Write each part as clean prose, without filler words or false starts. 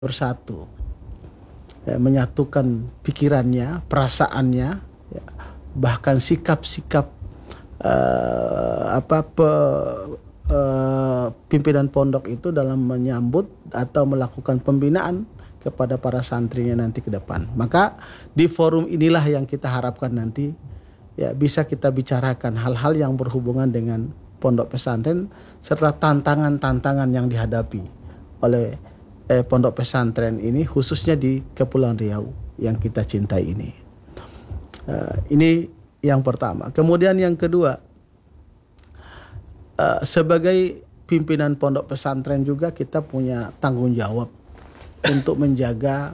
bersatu, ya, menyatukan pikirannya, perasaannya, ya, bahkan sikap-sikap pimpinan pondok itu dalam menyambut atau melakukan pembinaan kepada para santrinya nanti ke depan. Maka di forum inilah yang kita harapkan nanti ya bisa kita bicarakan hal-hal yang berhubungan dengan pondok pesantren serta tantangan-tantangan yang dihadapi oleh pondok pesantren ini, khususnya di Kepulauan Riau yang kita cintai ini. Ini yang pertama. Kemudian yang kedua, sebagai pimpinan pondok pesantren juga kita punya tanggung jawab untuk menjaga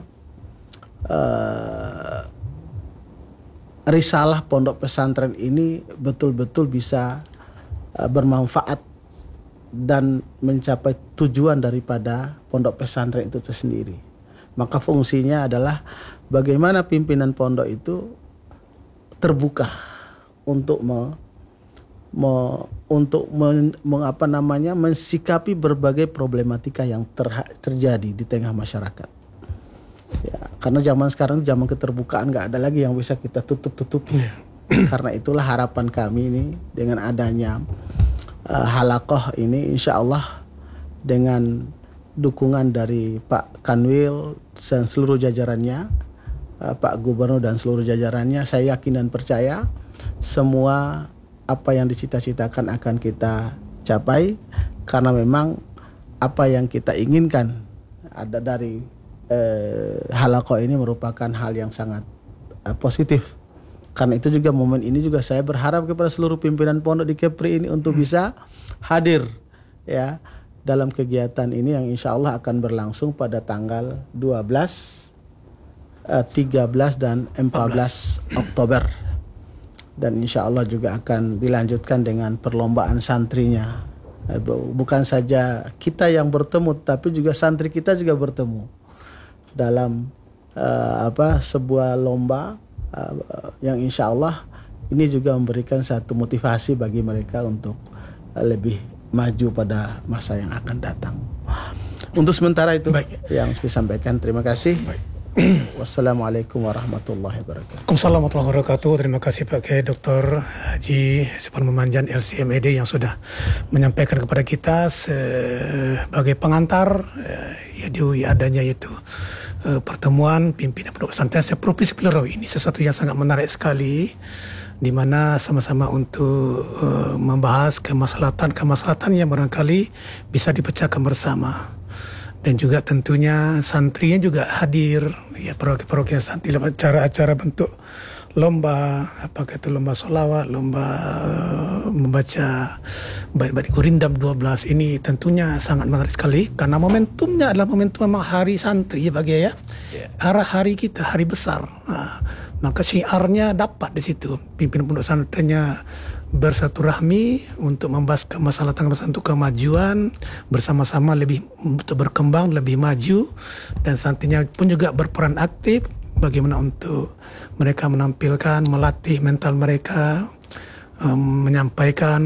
risalah pondok pesantren ini betul-betul bisa bermanfaat dan mencapai tujuan daripada pondok pesantren itu sendiri. Maka fungsinya adalah bagaimana pimpinan pondok itu terbuka untuk mensikapi berbagai problematika yang terjadi di tengah masyarakat. Ya, karena zaman sekarang zaman keterbukaan, nggak ada lagi yang bisa kita tutup-tutupi. Karena itulah harapan kami ini dengan adanya halaqah ini, insya Allah dengan dukungan dari Pak Kanwil dan seluruh jajarannya, Pak Gubernur dan seluruh jajarannya, saya yakin dan percaya semua apa yang dicita-citakan akan kita capai, karena memang apa yang kita inginkan ada dari halaqah ini merupakan hal yang sangat positif. Karena itu juga momen ini juga saya berharap kepada seluruh pimpinan pondok di Kepri ini untuk bisa hadir ya dalam kegiatan ini yang insya Allah akan berlangsung pada tanggal 12, 13 dan 14 Oktober. Dan insya Allah juga akan dilanjutkan dengan perlombaan santrinya. Bukan saja kita yang bertemu, tapi juga santri kita juga bertemu dalam sebuah lomba yang insya Allah ini juga memberikan satu motivasi bagi mereka untuk lebih maju pada masa yang akan datang. Untuk sementara itu yang saya sampaikan. Terima kasih. Wassalamualaikum warahmatullahi wabarakatuh. Waalaikumsalam warahmatullahi wabarakatuh. Terima kasih Pak Kiai Dr. Haji Supar Memanjan LCMED yang sudah menyampaikan kepada kita sebagai pengantar di adanya itu pertemuan pimpinan pondok pesantren se-Provinsi Kepulauan Riau. Ini sesuatu yang sangat menarik sekali, di mana sama-sama untuk membahas kemaslahatan yang barangkali bisa dipecahkan bersama. Dan juga tentunya santrinya juga hadir, ya perwakilan santri dalam acara-acara bentuk lomba, apakah itu lomba sholawat, lomba membaca bait-bait Gurindam 12. Ini tentunya sangat menarik sekali karena momentumnya adalah momentum memang hari santri ya Pak Kiai ya. Arah hari kita, hari besar. Nah, maka syiarnya dapat di situ. Pimpinan pondok pesantrennya bersatu rahmi untuk membahas masalah untuk kemajuan bersama-sama, lebih untuk berkembang, lebih maju, dan santrinya pun juga berperan aktif bagaimana untuk mereka menampilkan, melatih mental mereka, menyampaikan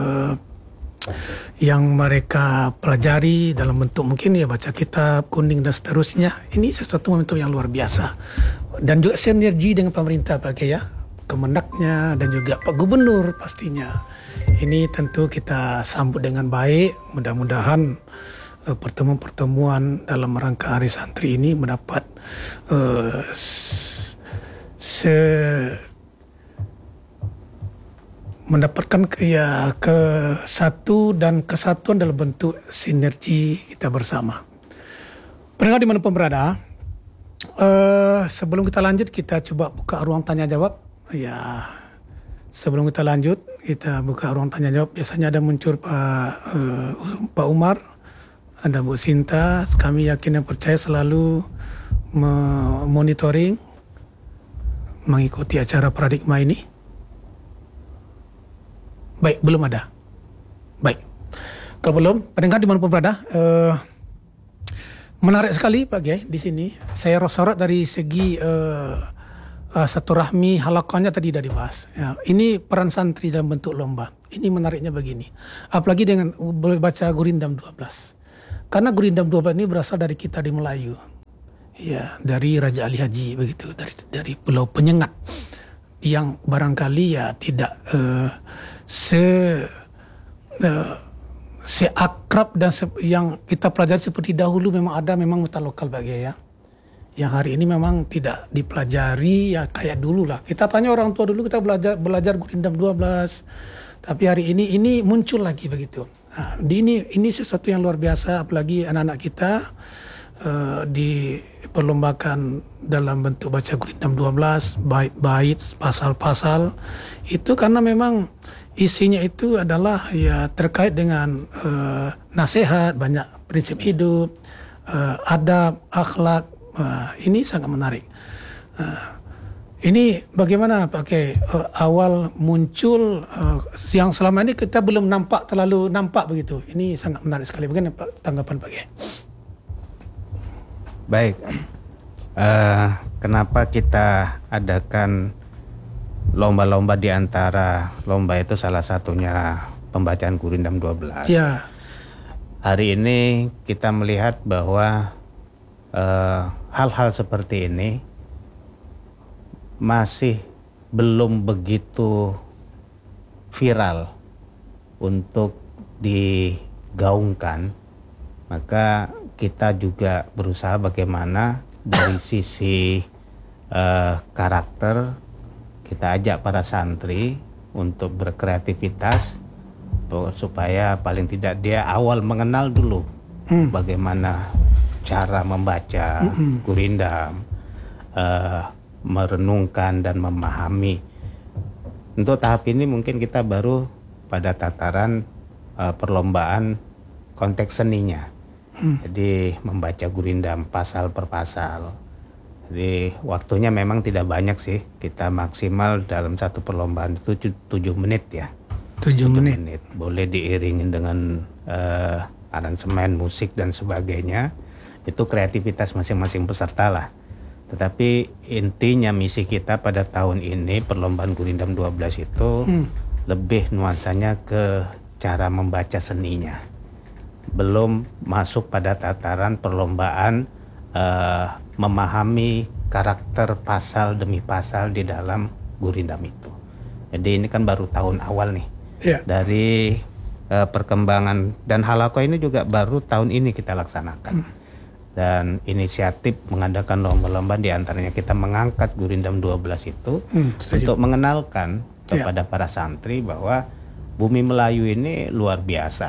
yang mereka pelajari dalam bentuk mungkin ya baca kitab, kuning dan seterusnya. Ini sesuatu momentum yang luar biasa. Dan juga sinergi dengan pemerintah Pak Kiai ya, Kemenaknya dan juga Pak Gubernur pastinya. Ini tentu kita sambut dengan baik. Mudah-mudahan pertemuan-pertemuan dalam rangka Hari Santri ini mendapat mendapatkan kesatuan dalam bentuk sinergi kita bersama. Pendengar dimanapun berada, sebelum kita lanjut kita coba buka ruang tanya jawab. Ya, sebelum kita lanjut kita buka ruang tanya jawab. Biasanya ada muncul Pak Umar, ada Bu Sinta. Kami yakin dan percaya selalu monitoring, mengikuti acara paradigma ini. Baik, belum ada. Baik, kalau belum, pendengar dimanapun berada, menarik sekali Pak Kiai di sini. Saya sorot dari segi satu rahmi halaqahnya tadi sudah dibahas. Ya, ini peran santri dalam bentuk lomba. Ini menariknya begini. Apalagi dengan boleh baca Gurindam 12. Karena Gurindam 12 ini berasal dari kita di Melayu. ya dari Raja Ali Haji begitu, dari Pulau Penyengat yang barangkali ya tidak seakrab dan yang kita pelajari seperti dahulu. Memang ada mutan lokal bagi ya. Yang hari ini memang tidak dipelajari ya kayak dulu lah. Kita tanya orang tua dulu, kita belajar Gurindam 12. Tapi hari ini muncul lagi begitu. Nah, ini sesuatu yang luar biasa, apalagi anak-anak kita diperlombakan dalam bentuk baca Gurindam 12, bait-bait, pasal-pasal. Itu karena memang isinya itu adalah ya terkait dengan nasihat, banyak prinsip hidup, adab, akhlak. Ini sangat menarik. Ini bagaimana Pak Kiai awal muncul yang selama ini kita belum terlalu nampak begitu. Ini sangat menarik sekali. Bagaimana tanggapan Pak Kiai? Baik, kenapa kita adakan lomba-lomba, di antara lomba itu salah satunya pembacaan Gurindam 12. Ya. Hari ini kita melihat bahwa hal-hal seperti ini masih belum begitu viral untuk digaungkan. Maka kita juga berusaha bagaimana dari sisi karakter kita ajak para santri untuk berkreativitas supaya paling tidak dia awal mengenal dulu bagaimana cara membaca Gurindam, merenungkan dan memahami. Untuk tahap ini mungkin kita baru pada tataran perlombaan konteks seninya. Jadi membaca Gurindam pasal per pasal. Jadi waktunya memang tidak banyak sih. Kita maksimal dalam satu perlombaan itu 7 menit ya. 7 menit. Boleh diiringin dengan aransemen, musik dan sebagainya. Itu kreativitas masing-masing peserta lah. Tetapi intinya misi kita pada tahun ini perlombaan Gurindam 12 itu lebih nuansanya ke cara membaca seninya. Belum masuk pada tataran perlombaan memahami karakter pasal demi pasal di dalam Gurindam itu. Jadi ini kan baru tahun awal nih. Yeah. Dari perkembangan, dan halaqah ini juga baru tahun ini kita laksanakan. Dan inisiatif mengadakan lomba-lomba, di antaranya kita mengangkat Gurindam 12 itu untuk mengenalkan kepada para santri bahwa bumi Melayu ini luar biasa.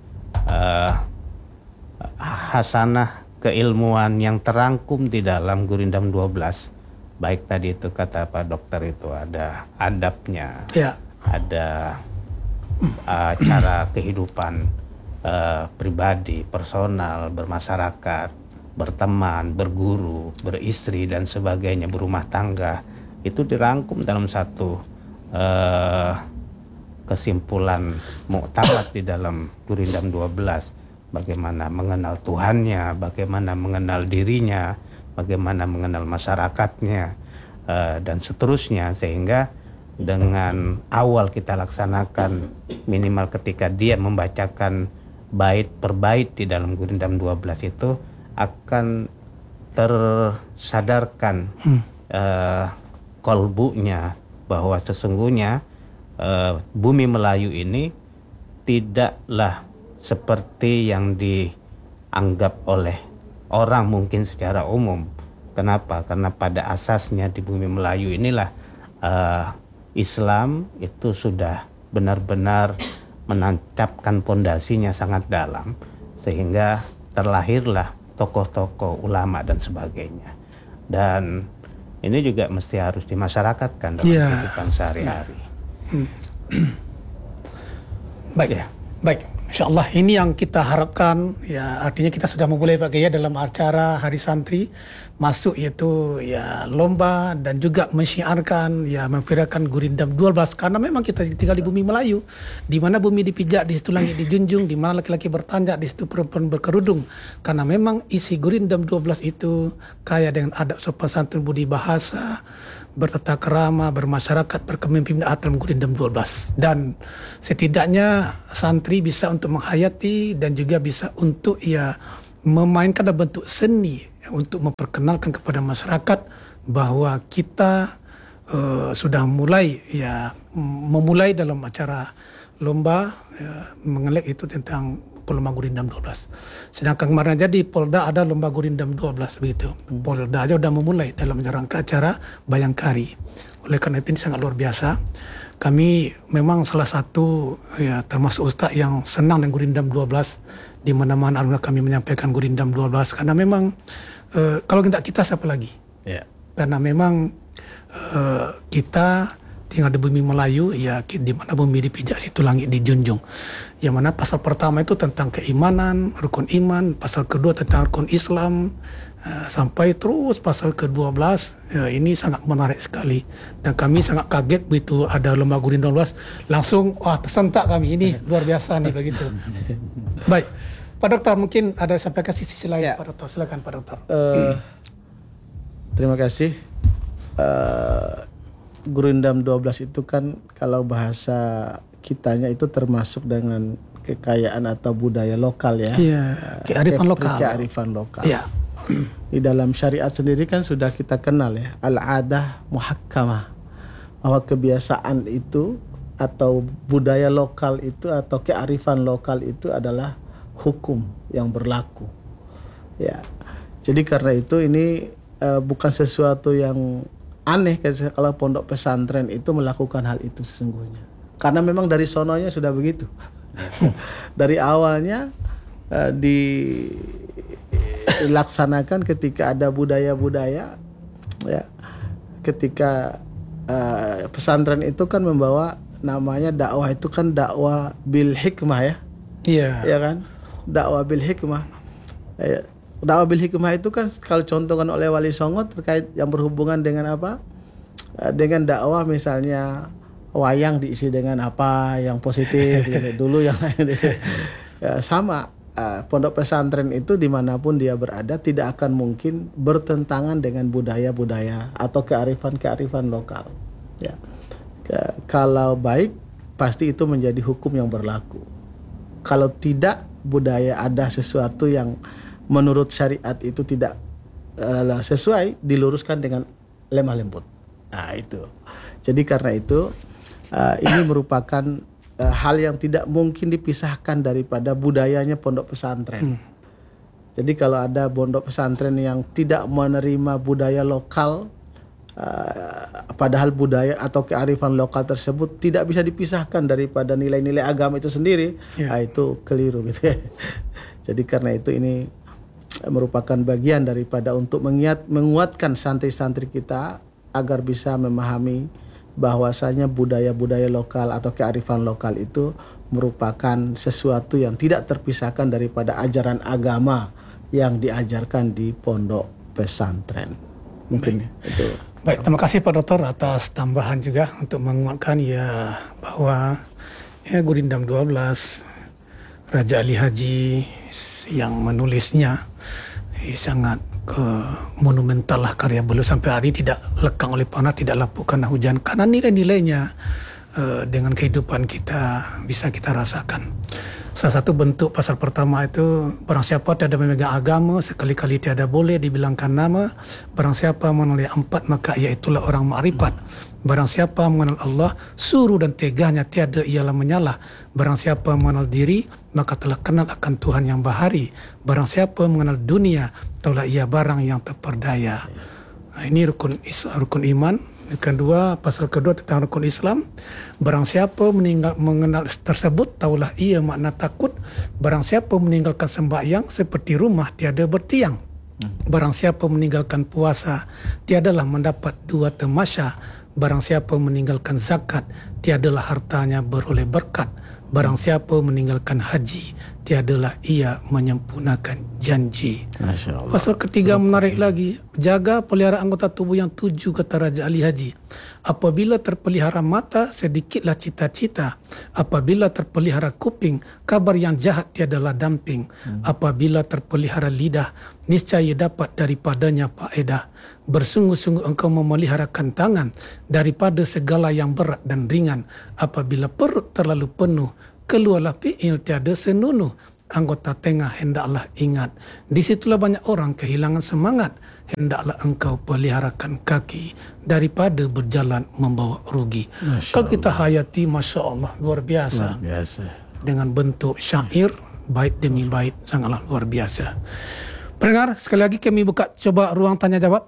Hasanah keilmuan yang terangkum di dalam Gurindam 12, baik tadi itu kata Pak Dokter itu ada adabnya, ada cara kehidupan pribadi, personal, bermasyarakat, berteman, berguru, beristri dan sebagainya, berumah tangga, itu dirangkum dalam satu kesimpulan muktamad di dalam Gurindam 12. Bagaimana mengenal Tuhannya, bagaimana mengenal dirinya, bagaimana mengenal masyarakatnya, dan seterusnya. Sehingga dengan awal kita laksanakan minimal ketika dia membacakan bait per bait di dalam Gurindam 12 itu akan tersadarkan kolbunya bahwa sesungguhnya bumi Melayu ini tidaklah seperti yang dianggap oleh orang mungkin secara umum. Kenapa? Karena pada asasnya di bumi Melayu inilah Islam itu sudah benar-benar menancapkan pondasinya sangat dalam, sehingga terlahirlah tokoh-tokoh ulama dan sebagainya. Dan ini juga mesti harus dimasyarakatkan dalam kehidupan sehari-hari. Baik. InsyaAllah ini yang kita harapkan, ya artinya kita sudah memulai Pak Kiai dalam acara Hari Santri masuk yaitu ya lomba dan juga mensyiarkan ya memviralkan Gurindam 12, karena memang kita tinggal di bumi Melayu di mana bumi dipijak, di situ langit dijunjung, di mana laki-laki bertanduk, di situ perempuan berkerudung, karena memang isi Gurindam 12 itu kaya dengan adab sopan santun, budi bahasa, bertata kerama, bermasyarakat, berkepemimpinan dalam Gurindam 12. Dan setidaknya santri bisa untuk menghayati dan juga bisa untuk memainkan dalam bentuk seni untuk memperkenalkan kepada masyarakat bahwa kita sudah memulai dalam acara lomba mengelek itu tentang lomba Gurindam 12. Sedangkan kemarin aja di Polda ada lomba Gurindam 12 begitu. Polda aja udah memulai dalam rangka acara Bayangkari. Oleh karena itu ini sangat luar biasa. Kami memang salah satu termasuk ustaz yang senang dengan Gurindam 12. Di mana-mana alhamdulillah kami menyampaikan Gurindam 12 karena memang kalau tidak kita siapa lagi? Ya. Karena memang kita tinggal di bumi Melayu, di mana bumi dipijak situ langit dijunjung. Yang mana pasal pertama itu tentang keimanan, rukun iman, pasal kedua tentang rukun Islam, sampai terus pasal ke-12. Ini sangat menarik sekali dan kami sangat kaget begitu ada lomba Gurindam 12, langsung tersentak kami, ini luar biasa nih begitu. Baik, Pak Dokter mungkin ada sampaikan sisi lain. Pak Dokter, silakan Pak Dokter. Terima kasih. Gurindam 12 itu kan kalau bahasa kitanya itu termasuk dengan kekayaan atau budaya lokal ya. Iya, kearifan lokal. Kearifan lokal. Iya. Di dalam syariat sendiri kan sudah kita kenal ya, al-adah muhakkamah, bahwa kebiasaan itu atau budaya lokal itu atau kearifan lokal itu adalah hukum yang berlaku. Ya. Jadi karena itu ini bukan sesuatu yang aneh kalau pondok pesantren itu melakukan hal itu sesungguhnya. Karena memang dari sononya sudah begitu. Dari awalnya dilaksanakan ketika ada budaya-budaya ya. Ketika pesantren itu kan membawa namanya dakwah, itu kan dakwah bil hikmah ya. Iya. Ya kan? Dakwah bil hikmah. Dakwah bil hikmah itu kan kalau contohkan oleh Wali Songo terkait yang berhubungan dengan apa? Dengan dakwah misalnya wayang diisi dengan apa yang positif gitu. Dulu yang lain itu. Sama pondok pesantren itu dimanapun dia berada tidak akan mungkin bertentangan dengan budaya-budaya atau kearifan-kearifan lokal. Ya. Kalau baik pasti itu menjadi hukum yang berlaku. Kalau tidak, budaya ada sesuatu yang menurut syariat itu tidak sesuai, diluruskan dengan lemah lembut. Nah itu. Jadi karena itu ini merupakan hal yang tidak mungkin dipisahkan daripada budayanya pondok pesantren. Jadi kalau ada pondok pesantren yang tidak menerima budaya lokal, padahal budaya atau kearifan lokal tersebut tidak bisa dipisahkan daripada nilai-nilai agama itu sendiri, itu keliru gitu ya. Jadi karena itu ini merupakan bagian daripada untuk menguatkan santri-santri kita agar bisa memahami bahwasanya budaya-budaya lokal atau kearifan lokal itu merupakan sesuatu yang tidak terpisahkan daripada ajaran agama yang diajarkan di pondok pesantren. Mungkin itu. Baik, terima kasih Pak Dokter atas tambahan juga untuk menguatkan bahwa Gurindam 12 Raja Ali Haji yang menulisnya sangat monumental lah karya beliau, sampai hari tidak lekang oleh panas, tidak lapuk karena hujan, karena nilai-nilainya dengan kehidupan kita bisa kita rasakan. Salah satu bentuk pasal pertama itu, barang siapa tiada memegang agama, sekali-kali tiada boleh dibilangkan nama. Barang siapa mengenal empat, maka ia itulah orang ma'rifat. Barang siapa mengenal Allah, suruh dan teganya tiada ialah menyalah. Barang siapa mengenal diri, maka telah kenal akan Tuhan yang bahari. Barang siapa mengenal dunia, taulah ia barang yang terperdaya. Nah, ini rukun iman. Kedua, pasal kedua tentang rukun Islam. Barang siapa mengenal tersebut, taulah ia makna takut. Barang siapa meninggalkan sembahyang, seperti rumah tiada bertiang. Barang siapa meninggalkan puasa, tiadalah mendapat dua temasya. Barang siapa meninggalkan zakat, tiadalah hartanya beroleh berkat. Barang siapa meninggalkan haji, tiadalah ia menyempurnakan janji. Masya Allah. Pasal ketiga menarik lagi. Jaga pelihara anggota tubuh yang 7, kata Raja Ali Haji. Apabila terpelihara mata, sedikitlah cita-cita. Apabila terpelihara kuping, kabar yang jahat tiadalah damping. Apabila terpelihara lidah, niscaya dapat daripadanya faedah. Bersungguh-sungguh engkau memeliharakan tangan daripada segala yang berat dan ringan. Apabila perut terlalu penuh, keluarlah fi'il tiada senunuh. anggota tengah hendaklah ingat. Disitulah banyak orang kehilangan semangat. Hendaklah engkau peliharakan kaki daripada berjalan membawa rugi. Kalau kita hayati, Masya Allah, luar biasa. Luar biasa. Dengan bentuk syair, bait demi bait, sangatlah luar biasa. Pendengar, sekali lagi kami buka coba ruang tanya jawab.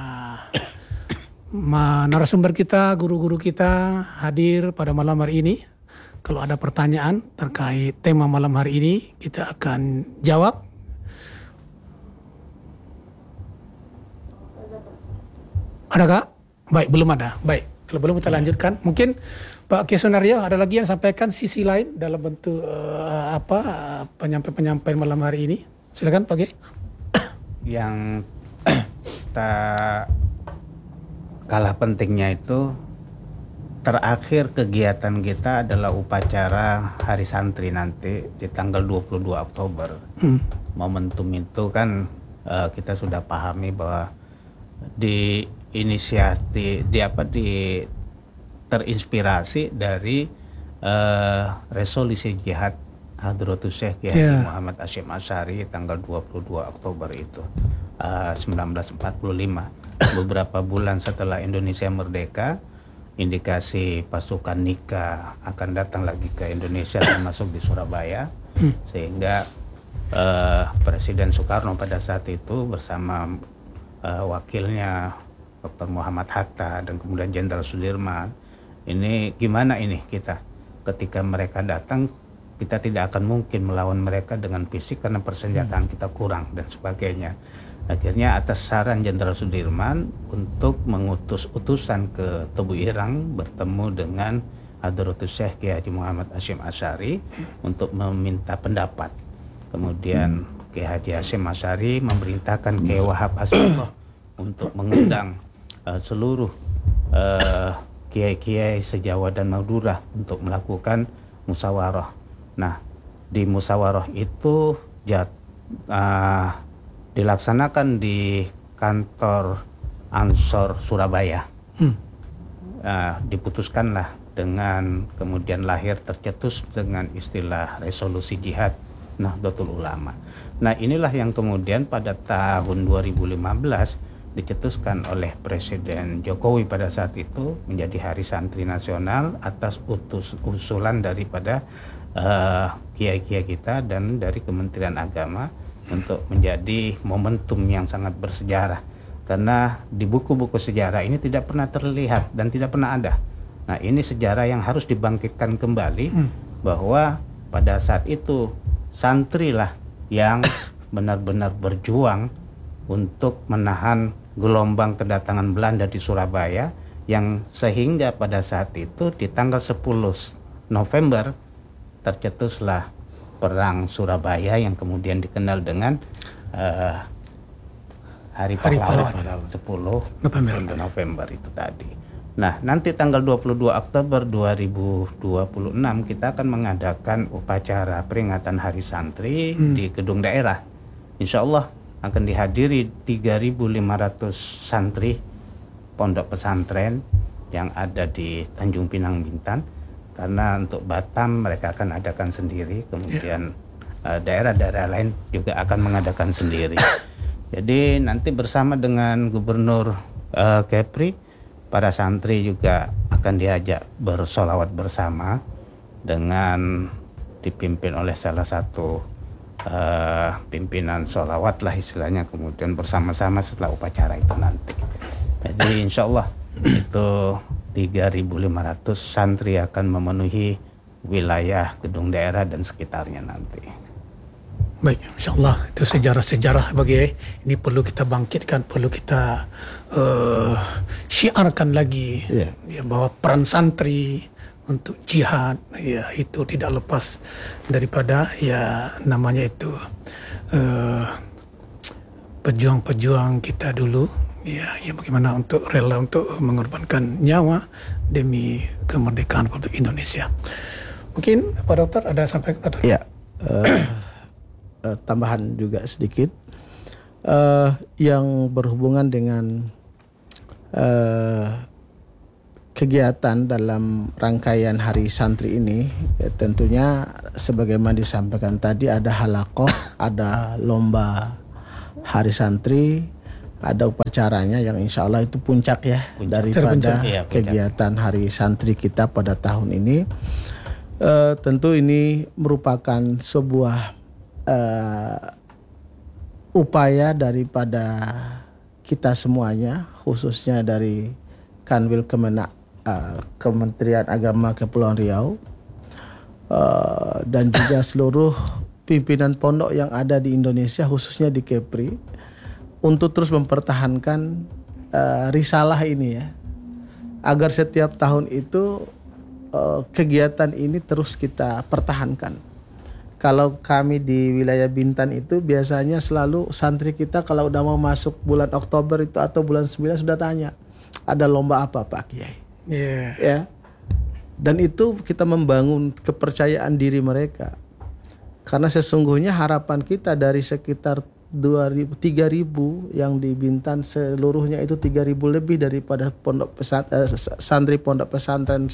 Narasumber kita, guru-guru kita hadir pada malam hari ini. Kalau ada pertanyaan terkait tema malam hari ini, kita akan jawab. Ada Kak? Baik, belum ada. Baik, kalau belum kita lanjutkan. Mungkin Pak Kesonario ada lagi yang sampaikan sisi lain dalam bentuk penyampaian malam hari ini. Silakan Pak Ge. Yang tak kalah pentingnya itu, terakhir kegiatan kita adalah upacara Hari Santri nanti di tanggal 22 Oktober. Momentum itu kan kita sudah pahami bahwa terinspirasi dari resolusi jihad Hadratus Syekh Kiai Haji Muhammad Hasyim Asy'ari tanggal 22 Oktober itu 1945. Beberapa bulan setelah Indonesia merdeka, indikasi pasukan Nika akan datang lagi ke Indonesia termasuk di Surabaya, sehingga Presiden Soekarno pada saat itu bersama wakilnya Dr. Muhammad Hatta dan kemudian Jenderal Sudirman, ini gimana ini kita ketika mereka datang, kita tidak akan mungkin melawan mereka dengan fisik karena persenjataan kita kurang dan sebagainya. Akhirnya atas saran Jenderal Sudirman untuk mengutus utusan ke Tebu Irang bertemu dengan Hadratus Syekh Kiai Haji Muhammad Hasyim Asy'ari untuk meminta pendapat. Kemudian Kiai Haji Hasyim Asy'ari memerintahkan Kiai Wahab Hasbullah untuk mengundang seluruh kiai-kiai se-Jawa dan Madura untuk melakukan musyawarah. Nah, di musyawarah itu dilaksanakan di kantor Ansor Surabaya. Diputuskanlah dengan kemudian lahir tercetus dengan istilah resolusi jihad Nahdlatul Ulama. Nah, inilah yang kemudian pada tahun 2015 dicetuskan oleh Presiden Jokowi pada saat itu menjadi Hari Santri Nasional atas usulan daripada kiai-kiai kita dan dari Kementerian Agama untuk menjadi momentum yang sangat bersejarah, karena di buku-buku sejarah ini tidak pernah terlihat dan tidak pernah ada. Nah, ini sejarah yang harus dibangkitkan kembali, bahwa pada saat itu santrilah yang benar-benar berjuang untuk menahan gelombang kedatangan Belanda di Surabaya, yang sehingga pada saat itu di tanggal 10 November tercetuslah Perang Surabaya yang kemudian dikenal dengan Hari Pahlawan 10 November itu tadi. Nah, nanti tanggal 22 Oktober 2026 kita akan mengadakan upacara peringatan Hari Santri di gedung daerah. Insya Allah akan dihadiri 3.500 santri pondok pesantren yang ada di Tanjung Pinang, Bintan. Karena untuk Batam mereka akan adakan sendiri, kemudian daerah-daerah lain juga akan mengadakan sendiri. Jadi nanti bersama dengan Gubernur Kepri, para santri juga akan diajak bersolawat bersama dengan dipimpin oleh salah satu pimpinan solawat lah istilahnya, kemudian bersama-sama setelah upacara itu nanti. Jadi insya Allah itu 3.500 santri akan memenuhi wilayah gedung daerah dan sekitarnya nanti. Baik, insya Allah itu sejarah-sejarah bagi ini perlu kita bangkitkan, perlu kita syiarkan lagi, ya, bahwa peran santri untuk jihad ya itu tidak lepas daripada ya namanya itu pejuang-pejuang kita dulu, ya bagaimana untuk rela untuk mengorbankan nyawa demi kemerdekaan Republik Indonesia. Mungkin Pak Dokter ada sampaikan, Dokter? Ya, tambahan juga sedikit yang berhubungan dengan kegiatan dalam rangkaian Hari Santri ini ya, tentunya sebagaimana disampaikan tadi ada halaqah, ada lomba Hari Santri, ada upacaranya yang insya Allah itu puncak ya daripada Iya, puncak. kegiatan Hari Santri kita pada tahun ini. Tentu ini merupakan sebuah upaya daripada kita semuanya, khususnya dari Kanwil Kemenak Kementerian Agama Kepulauan Riau dan juga seluruh pimpinan pondok yang ada di Indonesia, khususnya di Kepri, untuk terus mempertahankan risalah ini ya, agar setiap tahun itu kegiatan ini terus kita pertahankan. Kalau kami di wilayah Bintan itu biasanya selalu santri kita kalau udah mau masuk bulan Oktober itu atau bulan 9 sudah tanya, ada lomba apa Pak Kiai? Ya. Dan itu kita membangun kepercayaan diri mereka. Karena sesungguhnya harapan kita dari sekitar 2.000, 3.000 yang di Bintan seluruhnya itu 3.000 lebih daripada santri pondok pesantren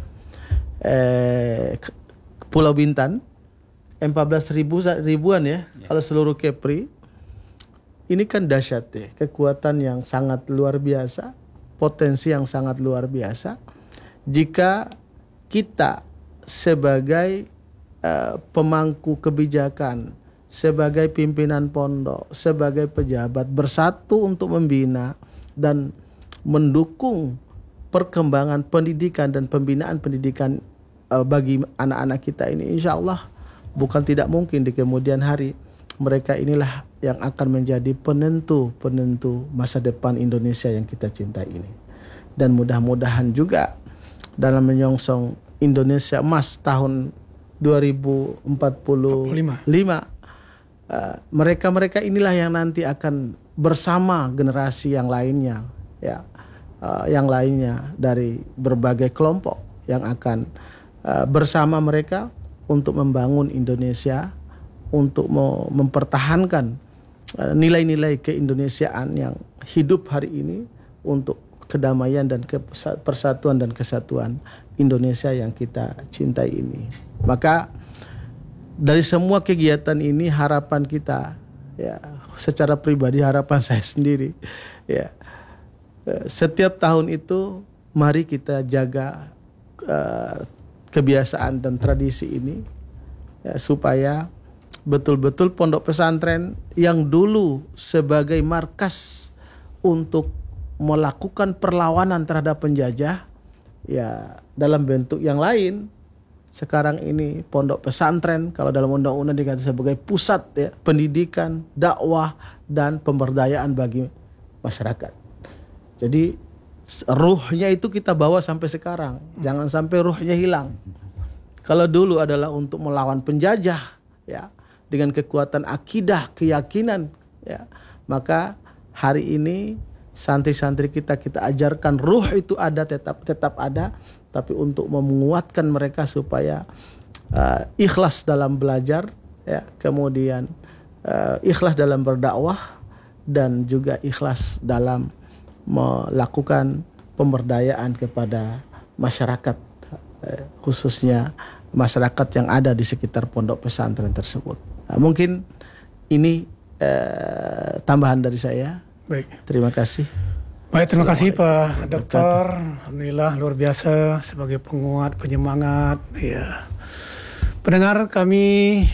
Pulau Bintan. 14.000 ribuan ya kalau seluruh Kepri. Ini kan dahsyat ya, kekuatan yang sangat luar biasa, potensi yang sangat luar biasa. Jika kita sebagai pemangku kebijakan, sebagai pimpinan pondok, sebagai pejabat bersatu untuk membina dan mendukung perkembangan pendidikan dan pembinaan pendidikan bagi anak-anak kita ini, insya Allah bukan tidak mungkin di kemudian hari mereka inilah yang akan menjadi penentu masa depan Indonesia yang kita cintai ini. Dan mudah-mudahan juga dalam menyongsong Indonesia Emas tahun 2045, mereka inilah yang nanti akan bersama generasi yang lainnya ya, yang lainnya dari berbagai kelompok yang akan bersama mereka untuk membangun Indonesia, untuk mempertahankan nilai-nilai keindonesiaan yang hidup hari ini untuk kedamaian dan persatuan dan kesatuan Indonesia yang kita cintai ini. Maka dari semua kegiatan ini harapan kita ya, secara pribadi harapan saya sendiri ya, setiap tahun itu mari kita jaga kebiasaan dan tradisi ini ya, supaya betul-betul pondok pesantren yang dulu sebagai markas untuk melakukan perlawanan terhadap penjajah ya dalam bentuk yang lain, sekarang ini pondok pesantren kalau dalam undang-undang dikatakan sebagai pusat ya, pendidikan, dakwah dan pemberdayaan bagi masyarakat. Jadi ruhnya itu kita bawa sampai sekarang, jangan sampai ruhnya hilang. Kalau dulu adalah untuk melawan penjajah ya, dengan kekuatan akidah, keyakinan ya, maka hari ini santri-santri kita ajarkan ruh itu ada, tetap ada, tapi untuk menguatkan mereka supaya ikhlas dalam belajar ya, kemudian ikhlas dalam berdakwah dan juga ikhlas dalam melakukan pemberdayaan kepada masyarakat, khususnya masyarakat yang ada di sekitar pondok pesantren tersebut. Nah, mungkin ini tambahan dari saya. Baik. Terima kasih. Baik, terima kasih Pak Dokter. Alhamdulillah luar biasa sebagai penguat, penyemangat. Ya. Pendengar kami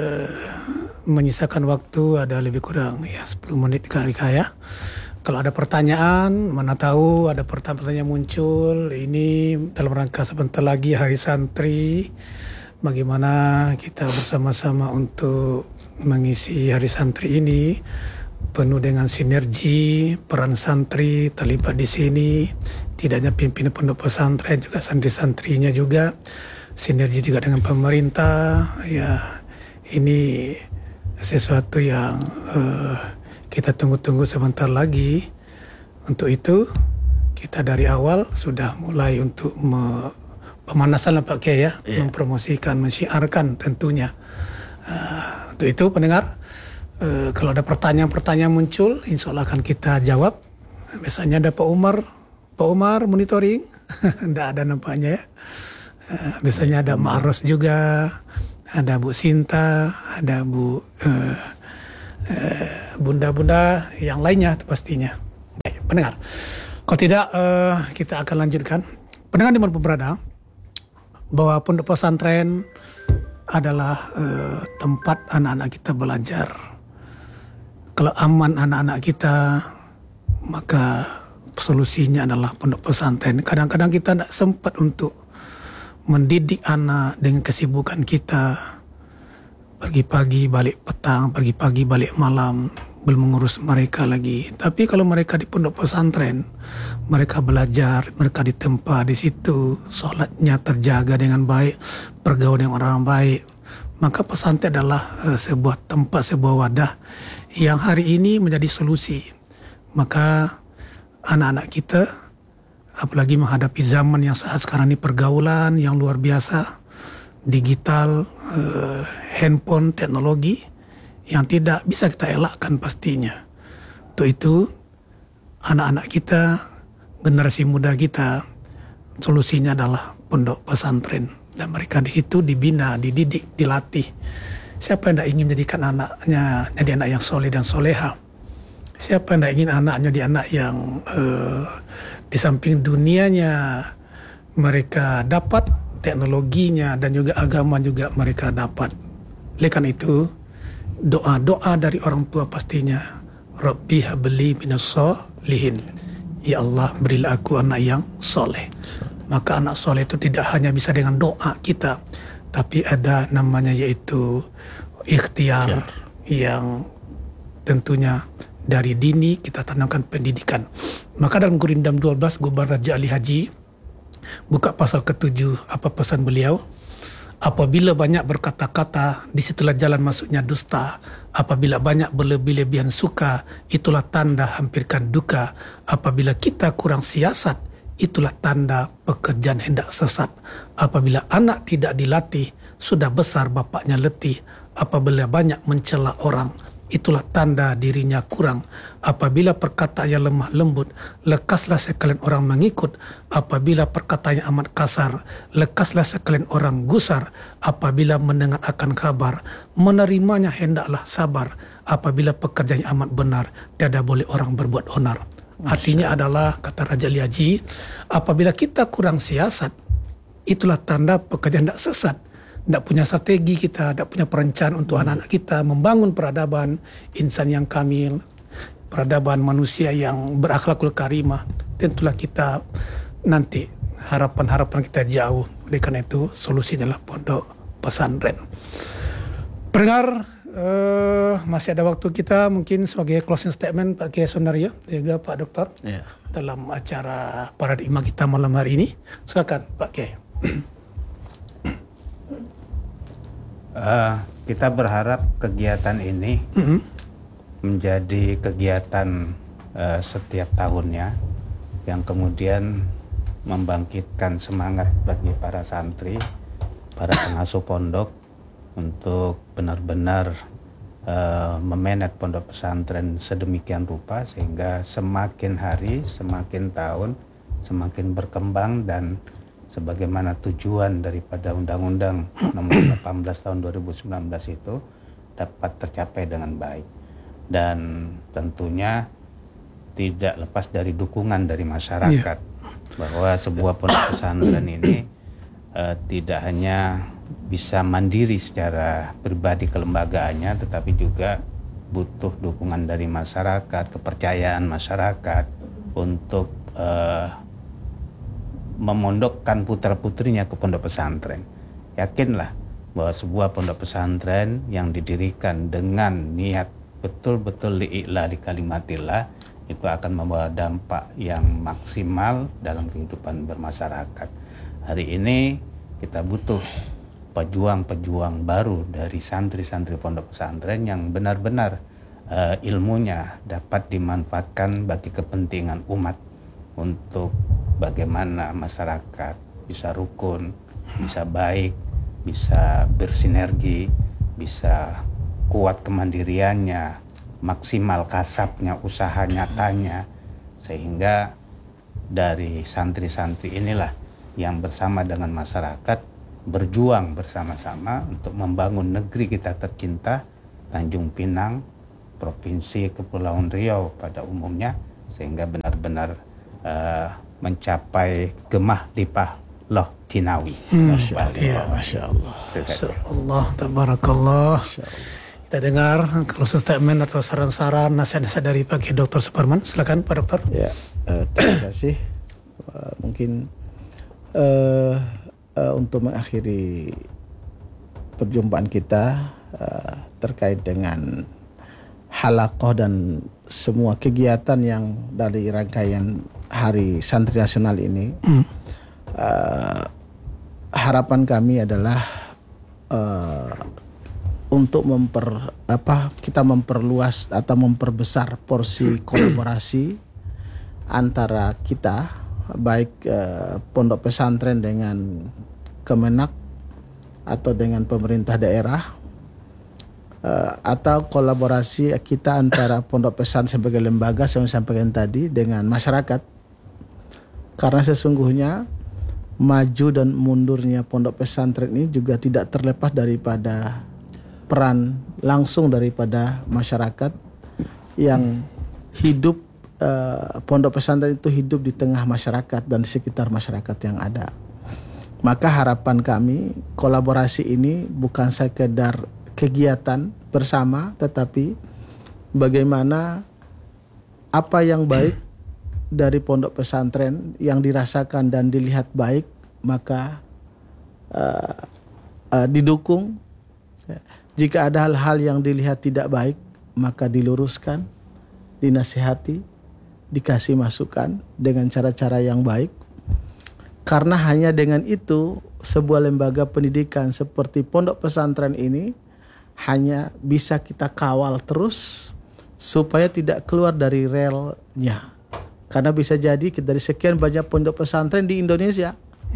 menyisakan waktu ada lebih kurang ya 10 menit kali-kali. Kalau ada pertanyaan, mana tahu ada pertanyaan muncul. Ini dalam rangka sebentar lagi Hari Santri. Bagaimana kita bersama-sama untuk mengisi Hari Santri ini penuh dengan sinergi, peran santri terlibat di sini. Tidak hanya pimpinan pondok pesantren, juga santri-santrinya juga. Sinergi juga dengan pemerintah. Ya, ini sesuatu yang kita tunggu-tunggu sebentar lagi. Untuk itu kita dari awal sudah mulai untuk pemanasan lah Pak Kiai ya, mempromosikan, mensyiarkan tentunya. Untuk itu pendengar, kalau ada pertanyaan-pertanyaan muncul, insya Allah akan kita jawab. Biasanya ada Pak Umar monitoring. Tidak ada nampaknya ya. Biasanya ada Mak Ros juga, ada Bu Sinta, ada bunda-bunda yang lainnya pastinya. Baik, pendengar. Kalau tidak, kita akan lanjutkan. Pendengar dimanapun berada, bahwa pondok pesantren adalah tempat anak-anak kita belajar. Kalau aman anak-anak kita, maka solusinya adalah pondok pesantren. Kadang-kadang kita tidak sempat untuk mendidik anak dengan kesibukan kita. Pergi pagi, balik petang, pergi pagi, balik malam, belum mengurus mereka lagi. Tapi kalau mereka di pondok pesantren, mereka belajar, mereka ditempa di situ, sholatnya terjaga dengan baik, bergaul dengan orang baik. Maka pesantren adalah sebuah tempat, sebuah wadah yang hari ini menjadi solusi. Maka anak-anak kita, apalagi menghadapi zaman yang saat sekarang ini, pergaulan yang luar biasa, digital, handphone, teknologi yang tidak bisa kita elakkan pastinya. Untuk itu anak-anak kita, generasi muda kita, solusinya adalah pondok pesantren, dan mereka di situ dibina, dididik, dilatih. Siapa yang tidak ingin menjadikan anaknya jadi anak yang soleh dan soleha? Siapa yang tidak ingin anaknya jadi anak yang di samping dunianya mereka dapat, teknologinya dan juga agama juga mereka dapat. Oleh karena itu, doa-doa dari orang tua pastinya, Rabbi habli minas solihin. Ya Allah, berilah aku anak yang soleh. Maka anak soleh itu tidak hanya bisa dengan doa kita, tapi ada namanya yaitu ikhtiar yang tentunya dari dini kita tanamkan pendidikan. Maka dalam Gurindam 12, Gubernur Raja Ali Haji buka pasal ke-7, apa pesan beliau? Apabila banyak berkata-kata, disitulah jalan masuknya dusta. Apabila banyak berlebih-lebihan suka, itulah tanda hampirkan duka. Apabila kita kurang siasat, itulah tanda pekerjaan hendak sesat. Apabila anak tidak dilatih, sudah besar bapaknya letih. Apabila banyak mencela orang, itulah tanda dirinya kurang. Apabila perkataan yang lemah lembut, lekaslah sekalian orang mengikut. Apabila perkataan yang amat kasar, lekaslah sekalian orang gusar. Apabila mendengar akan kabar, menerimanya hendaklah sabar. Apabila pekerjaan yang amat benar, tiada boleh orang berbuat onar. Artinya adalah, kata Raja Ali Haji, apabila kita kurang siasat, itulah tanda pekerjaan tidak sesat. Tidak punya strategi kita, tidak punya perencanaan untuk anak-anak kita, membangun peradaban insan yang kamil, peradaban manusia yang berakhlakul karimah. Tentulah kita nanti harapan-harapan kita jauh. Oleh karena itu solusinya adalah pondok pesantren. Pendengar, masih ada waktu kita mungkin sebagai closing statement Pak Kiai Sunaryo dan juga Pak Dokter dalam acara paradigma kita malam hari ini. Silakan Pak Kiai. Kita berharap kegiatan ini menjadi kegiatan setiap tahunnya yang kemudian membangkitkan semangat bagi para santri, para pengasuh pondok untuk benar-benar memanage pondok pesantren sedemikian rupa sehingga semakin hari, semakin tahun, semakin berkembang dan sebagaimana tujuan daripada Undang-Undang Nomor 18 Tahun 2019 itu dapat tercapai dengan baik. Dan tentunya tidak lepas dari dukungan dari masyarakat bahwa sebuah pondok pesantren ini tidak hanya bisa mandiri secara pribadi kelembagaannya, tetapi juga butuh dukungan dari masyarakat, kepercayaan masyarakat untuk memondokkan putra-putrinya ke pondok pesantren. Yakinlah bahwa sebuah pondok pesantren yang didirikan dengan niat betul-betul li'i'la li kalimatillah itu akan membawa dampak yang maksimal dalam kehidupan bermasyarakat. Hari ini kita butuh pejuang-pejuang baru dari santri-santri pondok pesantren yang benar-benar ilmunya dapat dimanfaatkan bagi kepentingan umat untuk bagaimana masyarakat bisa rukun, bisa baik, bisa bersinergi, bisa kuat kemandiriannya, maksimal kasabnya, usaha nyatanya, sehingga dari santri-santri inilah yang bersama dengan masyarakat berjuang bersama-sama untuk membangun negeri kita tercinta, Tanjung Pinang, Provinsi Kepulauan Riau pada umumnya, sehingga benar-benar mencapai gemah lipah loh Cinawi. Masya Allah, tabarakallah. Kita dengar kalau statement atau saran-saran nasihat-nasihat dari Pak Dr. Suparman. Silakan Pak Dokter. Ya, terima kasih. Mungkin untuk mengakhiri perjumpaan kita terkait dengan halaqah dan semua kegiatan yang dari rangkaian Hari Santri Nasional ini, harapan kami adalah untuk kita memperluas atau memperbesar porsi kolaborasi antara kita, baik pondok pesantren dengan Kemenak atau dengan pemerintah daerah, atau kolaborasi kita antara pondok pesantren sebagai lembaga yang saya sampaikan tadi dengan masyarakat. Karena sesungguhnya maju dan mundurnya pondok pesantren ini juga tidak terlepas daripada peran langsung daripada masyarakat yang hidup. Pondok pesantren itu hidup di tengah masyarakat dan di sekitar masyarakat yang ada. Maka harapan kami kolaborasi ini bukan sekedar kegiatan bersama, tetapi bagaimana apa yang baik dari pondok pesantren yang dirasakan dan dilihat baik, maka didukung. Jika ada hal-hal yang dilihat tidak baik, maka diluruskan, dinasihati, dikasih masukan dengan cara-cara yang baik. Karena hanya dengan itu sebuah lembaga pendidikan seperti pondok pesantren ini hanya bisa kita kawal terus supaya tidak keluar dari relnya. Karena bisa jadi dari sekian banyak pondok pesantren di Indonesia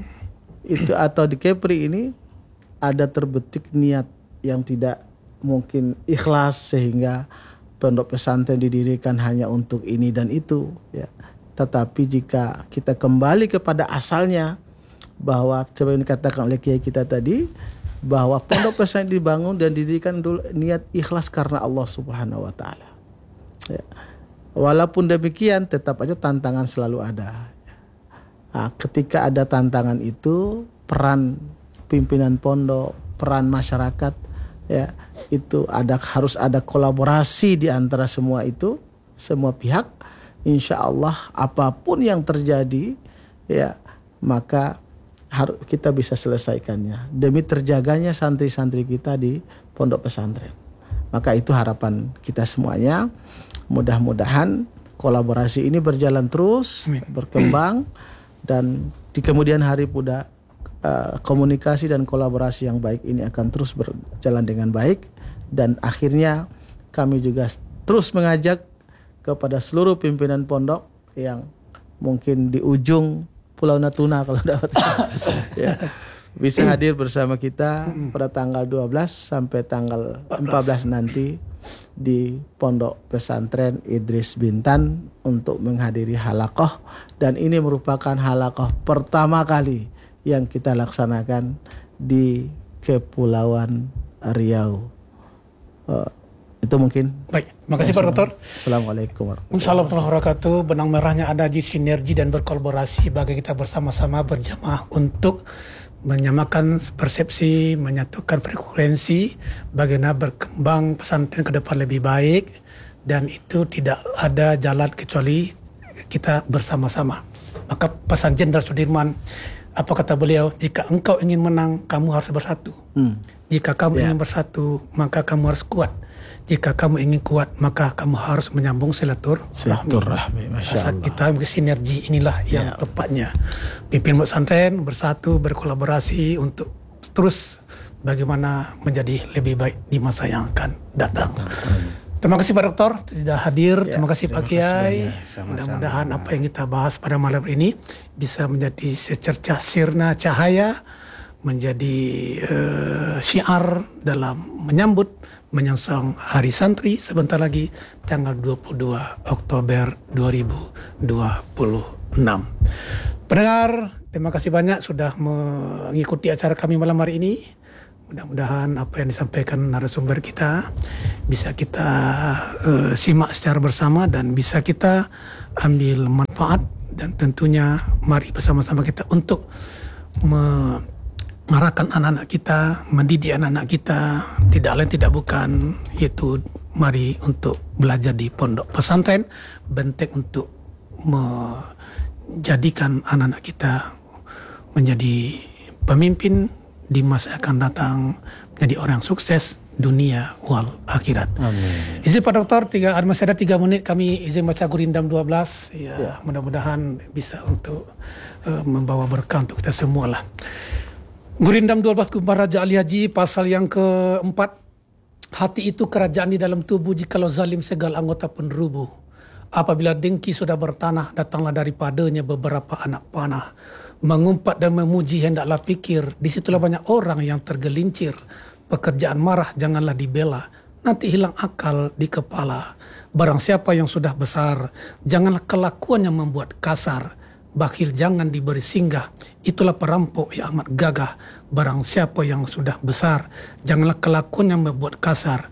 itu atau di Kepri ini ada terbetik niat yang tidak mungkin ikhlas sehingga pondok pesantren didirikan hanya untuk ini dan itu, ya. Tetapi jika kita kembali kepada asalnya, bahwa seperti yang dikatakan oleh kiai kita tadi, bahwa pondok pesantren dibangun dan didirikan dulu niat ikhlas karena Allah Subhanahu wa taala. Ya. Walaupun demikian tetap aja tantangan selalu ada. Nah, ketika ada tantangan itu, peran pimpinan pondok, peran masyarakat, ya, itu harus ada kolaborasi di antara semua itu, semua pihak. Insya Allah apapun yang terjadi, ya, maka kita bisa selesaikannya demi terjaganya santri-santri kita di pondok pesantren. Maka itu harapan kita semuanya. Mudah-mudahan kolaborasi ini berjalan terus, berkembang, dan di kemudian hari pula komunikasi dan kolaborasi yang baik ini akan terus berjalan dengan baik. Dan akhirnya kami juga terus mengajak kepada seluruh pimpinan pondok yang mungkin di ujung Pulau Natuna kalau dapat ya, bisa hadir bersama kita pada tanggal 12 sampai tanggal 14 nanti di Pondok Pesantren Idris Bintan untuk menghadiri halaqah. Dan ini merupakan halaqah pertama kali yang kita laksanakan di Kepulauan Riau. Itu mungkin. Baik, terima kasih Pak Dokter. Assalamualaikum warahmatullahi wabarakatuh. Benang merahnya ada di sinergi dan berkolaborasi bagi kita bersama-sama berjamaah untuk menyamakan persepsi, menyatukan frekuensi, bagaimana berkembang pesantren ke depan lebih baik, dan itu tidak ada jalan kecuali kita bersama-sama. Maka pesan Jenderal Sudirman, apa kata beliau, jika engkau ingin menang, kamu harus bersatu. Jika kamu ingin bersatu, maka kamu harus kuat. Jika kamu ingin kuat, maka kamu harus menyambung silaturahmi. Saat kita sinergi inilah yang tepatnya. Pimpinan pesantren bersatu, berkolaborasi untuk terus bagaimana menjadi lebih baik di masa yang akan datang. Terima kasih Pak Dokter tidak hadir. Terima kasih Pak Kiai. Mudah-mudahan apa yang kita bahas pada malam ini bisa menjadi secercah sirna cahaya, menjadi syiar dalam menyambut menyongsong Hari Santri sebentar lagi tanggal 22 Oktober 2022. Pendengar, terima kasih banyak sudah mengikuti acara kami malam hari ini. Mudah-mudahan apa yang disampaikan narasumber kita bisa kita simak secara bersama dan bisa kita ambil manfaat, dan tentunya mari bersama-sama kita untuk mengarahkan anak-anak kita, mendidik anak-anak kita, tidak lain tidak bukan, yaitu mari untuk belajar di pondok pesantren, benteng untuk menjadikan anak-anak kita menjadi pemimpin di masa akan datang, menjadi orang sukses dunia wal akhirat. Amin. Izin Pak Dokter, masih ada 3 menit kami izin baca Gurindam 12. Ya. Mudah-mudahan bisa untuk membawa berkah untuk kita semua lah. Gurindam 12 Kumpulan Raja Ali Haji, pasal yang keempat. Hati itu kerajaan di dalam tubuh, jikalau zalim segala anggota pun rubuh. Apabila dengki sudah bertanah, datanglah daripadanya beberapa anak panah. Mengumpat dan memuji hendaklah pikir, disitulah banyak orang yang tergelincir. Pekerjaan marah janganlah dibela, nanti hilang akal di kepala. Barang siapa yang sudah besar, janganlah kelakuan yang membuat kasar. Bakhil jangan diberi singgah, itulah perampok yang amat gagah. Barang siapa yang sudah besar, janganlah kelakuan yang membuat kasar.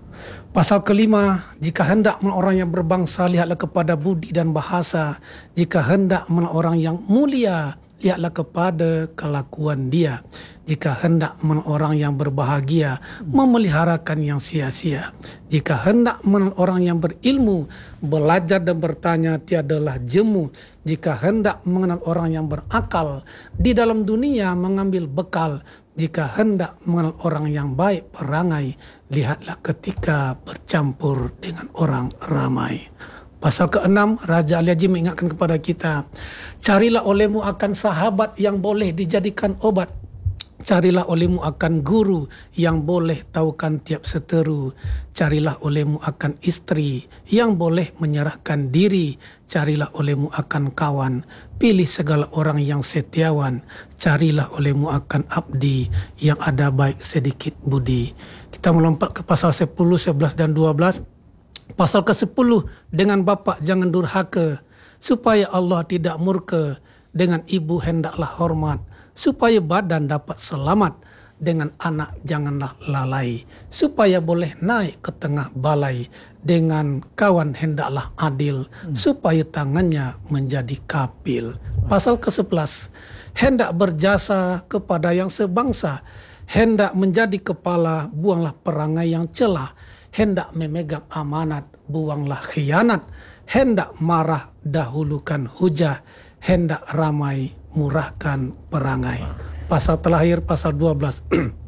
Pasal kelima, jika hendak menolong orang yang berbangsa, lihatlah kepada budi dan bahasa. Jika hendak menolong orang yang mulia, lihatlah kepada kelakuan dia. Jika hendak menolong orang yang berbahagia, memeliharakan yang sia-sia. Jika hendak menolong orang yang berilmu, belajar dan bertanya tiadalah jemu. Jika hendak mengenal orang yang berakal, di dalam dunia mengambil bekal. Jika hendak mengenal orang yang baik perangai, lihatlah ketika bercampur dengan orang ramai. Pasal ke-6, Raja Ali Haji mengingatkan kepada kita, carilah olehmu akan sahabat yang boleh dijadikan obat. Carilah olehmu akan guru yang boleh tahukan tiap seteru. Carilah olehmu akan istri yang boleh menyerahkan diri. Carilah olehmu akan kawan, pilih segala orang yang setiawan. Carilah olehmu akan abdi yang ada baik sedikit budi. Kita melompat ke pasal 10, 11 dan 12. Pasal ke-10, dengan bapa jangan durhaka, supaya Allah tidak murka. Dengan ibu hendaklah hormat, supaya badan dapat selamat. Dengan anak janganlah lalai, supaya boleh naik ke tengah balai. Dengan kawan hendaklah adil, supaya tangannya menjadi kapil. Pasal ke-11, hendak berjasa kepada yang sebangsa. Hendak menjadi kepala, buanglah perangai yang celah. Hendak memegang amanat, buanglah khianat. Hendak marah, dahulukan hujah. Hendak ramai, murahkan perangai. Pasal terakhir, pasal 12.